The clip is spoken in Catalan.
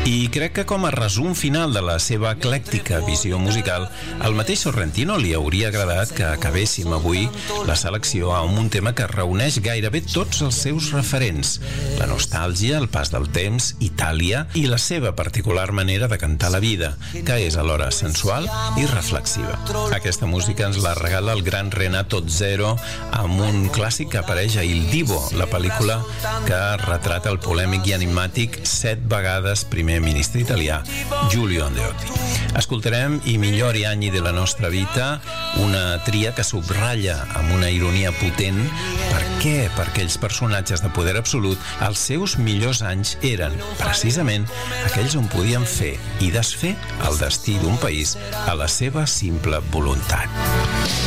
I crec que com a resum final de la seva eclèctica visió musical, al mateix Sorrentino li hauria agradat que acabéssim avui la selecció amb un tema que reuneix gairebé tots els seus referents: la nostàlgia, el pas del temps, Itàlia i la seva particular manera de cantar la vida, que és alhora sensual i reflexiva. Aquesta música ens la regala el gran Renato Zero amb un clàssic que apareix a Il Divo, la pel·lícula que retrata el polèmic i enigmàtic 7 vegades primer ministre italià, Giulio Andreotti. Escoltarem I migliori anni della nostra vita, una tria que subratlla amb una ironia potent. Per què? Perquè aquells personatges de poder absolut, els seus millors anys eren, precisament, aquells on podien fer i desfer el destí d'un país a la seva simple voluntat.